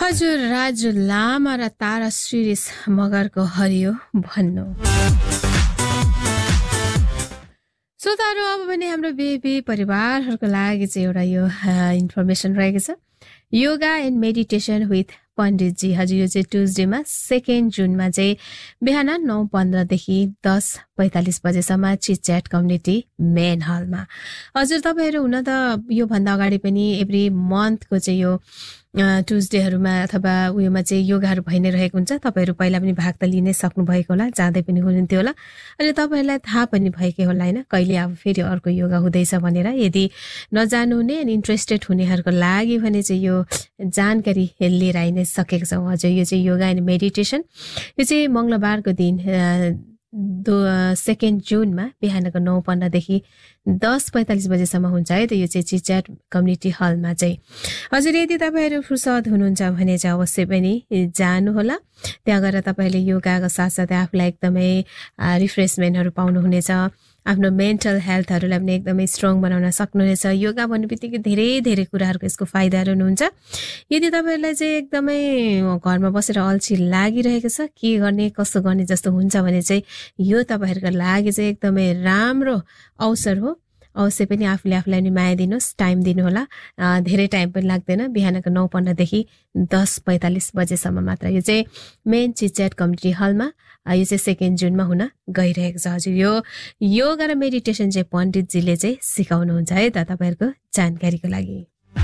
हजुर राजु लामा र तारा शिरिष मगरको हरियो भन्नु। श्रोताहरू अब भने हाम्रो बेबी परिवारहरूको लागि चाहिँ एउटा यो इन्फर्मेसन रहेको छ। योगा एन्ड मेडिटेसन विथ पण्डितजी। हजुर यो चाहिँ ट्युजडेमा 2 जुनमा चाहिँ बिहान 9:15 देखि 10:45 बजेसम्म चिट च्याट कम्युनिटी मेन हलमा। हजुर तपाईँहरू हुन त योभन्दा अगाडि पनि एभ्री मन्थको चाहिँ यो ट्युजडेहरूमा अथवा उयोमा चाहिँ योगाहरू भइ नै रहेको हुन्छ। तपाईँहरू पहिला पनि भाग त लिनै सक्नु भएको होला, जाँदै पनि हुनुहुन्थ्यो होला, अनि तपाईँहरूलाई थाहा पनि भएकै होला होइन कहिले अब फेरि अर्को योगा हुँदैछ भनेर। यदि नजानुहुने अनि इन्ट्रेस्टेड हुनेहरूको लागि भने चाहिँ यो जानकारी लिएर आइ नै सकेको छौँ। हजुर यो चाहिँ योगा एन्ड मेडिटेसन यो चाहिँ मङ्गलबारको दिन 2 जुनमा बिहानको 9:15 देखि 10:45 बजेसम्म हुन्छ है त। यो चाहिँ चिटच्याट कम्युनिटी हलमा चाहिँ। हजुर यदि तपाईँहरू फुर्सद हुनुहुन्छ भने चाहिँ अवश्य पनि जानुहोला। त्यहाँ गएर तपाईँले योगाको साथसाथै आफूलाई एकदमै रिफ्रेसमेन्टहरू पाउनुहुनेछ। आफ्नो मेन्टल हेल्थहरूलाई पनि एकदमै स्ट्रङ बनाउन सक्नुहुनेछ। योगा भन्ने बित्तिकै धेरै धेरै कुराहरूको यसको फाइदाहरू हुनुहुन्छ। यदि तपाईँहरूलाई चाहिँ एकदमै घरमा बसेर अल्छी लागिरहेको छ, के गर्ने कसो गर्ने जस्तो हुन्छ भने चाहिँ यो तपाईँहरूको लागि चाहिँ एकदमै राम्रो अवसर हो। अवश्य पनि आफूले आफूलाई पनि माया दिनुहोस्, टाइम दिनुहोला। धेरै टाइम पनि लाग्दैन, बिहानको 9:15 देखि 10:45 बजेसम्म मात्र। यो चाहिँ मेन चिटच्याट कम्युनिटी हलमा यो चाहिँ 2 जुनमा हुन गइरहेको छ। हजुर यो योगा र मेडिटेसन चाहिँ पण्डितजीले चाहिँ सिकाउनुहुन्छ है त, तपाईँहरूको जानकारीको लागि।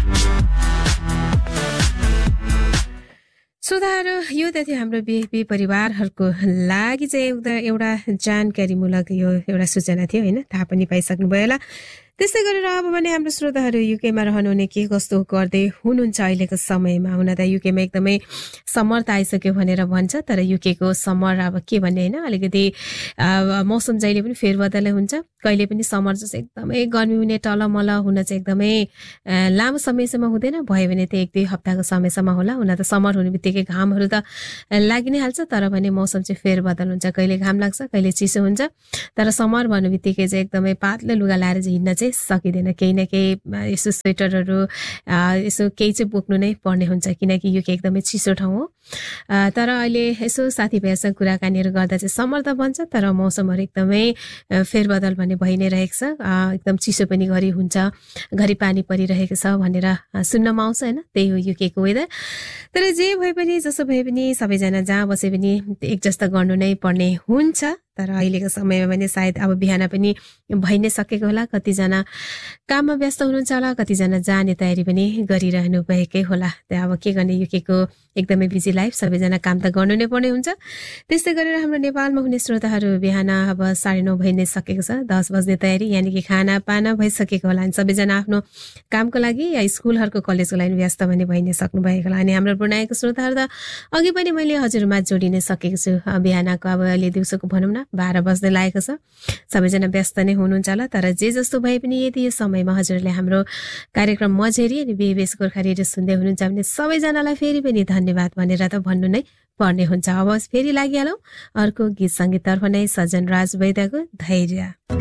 श्रोताहरू यो त थियो हाम्रो बेबी परिवारहरूको लागि चाहिँ एउटा जानकारीमूलक यो एउटा सूचना थियो होइन, थाहा पनि पाइसक्नुभयो होला। त्यस्तै गरेर अब भने हाम्रो श्रोताहरू युकेमा रहनुहुने के कस्तो गर्दै हुनुहुन्छ अहिलेको समयमा। हुन त युकेमा एकदमै समर त आइसक्यो भनेर भन्छ, तर युकेको समर अब के भन्ने होइन, अलिकति मौसम जहिले पनि फेरबदलै हुन्छ। कहिले पनि समर जस्तो एकदमै गर्मी हुने टलमल हुन चाहिँ एकदमै लामो समयसम्म हुँदैन, भयो भने त्यो 1-2 हप्ताको समयसम्म होला। हुन त समर हुने बित्तिकै घामहरू त लागि नै हाल्छ, तर भने मौसम चाहिँ फेरबदल हुन्छ, कहिले घाम लाग्छ कहिले चिसो हुन्छ। तर समर भन्ने बित्तिकै चाहिँ एकदमै पातलो लुगा लाएर चाहिँ हिँड्न चाहिँ सकिँदैन, केही न केही यसो स्वेटरहरू यसो केही चाहिँ बोक्नु नै पर्ने हुन्छ, किनकि यो एकदमै चिसो ठाउँ हो। तर अहिले यसो साथीभाइसँग कुराकानीहरू गर्दा चाहिँ समर त भन्छ, तर मौसमहरू एकदमै फेरबदल भन्ने भइ नै रहेको छ। एकदम चिसो पनि घरि हुन्छ, घरि पानी परिरहेको छ भनेर सुन्नमा आउँछ होइन, त्यही हो युकेको वेदर। तर जे भए पनि जसो भए पनि सबैजना जहाँ बसे पनि एक जस्तो गर्नु नै पर्ने हुन्छ। तर अहिलेको समयमा भने सायद अब बिहान पनि भइ नै सकेको होला, कतिजना काममा व्यस्त हुनुहुन्छ होला, कतिजना जाने तयारी पनि गरिरहनु भएकै होला। त्यहाँ अब के गर्ने, युकेको एकदमै बिजी लाइफ, सबैजना काम त गर्नु नै पर्ने हुन्छ। त्यस्तै गरेर हाम्रो नेपालमा हुने श्रोताहरू बिहान अब 9:30 भइ नै सकेको छ, 10 बज्ने तयारी, यानि कि खाना पाना भइसकेको होला। अनि सबैजना आफ्नो कामको लागि या स्कुलहरूको कलेजको लागि व्यस्त भने भइ नै सक्नु भएको होला। अनि हाम्रो पुर्णाएको श्रोताहरू त अघि पनि मैले हजुरमा जोडिनै सकेको छु। बिहानको अब अहिले दिउँसोको भनौँ न 12 बज्दै लागेको छ, सबैजना व्यस्त नै हुनुहुन्छ होला। तर जे जस्तो भए पनि यदि यो समयमा हजुरले हाम्रो कार्यक्रम मझेरी अनि बेबीएस गोर्खा रेडियो सुन्दै हुनुहुन्छ भने सबैजनालाई फेरि पनि धन्यवाद भनेर त भन्नु नै पर्ने हुन्छ। अब फेरि लागिहालौँ अर्को गीत सङ्गीततर्फ नै, सजन राज वैद्यको धैर्य।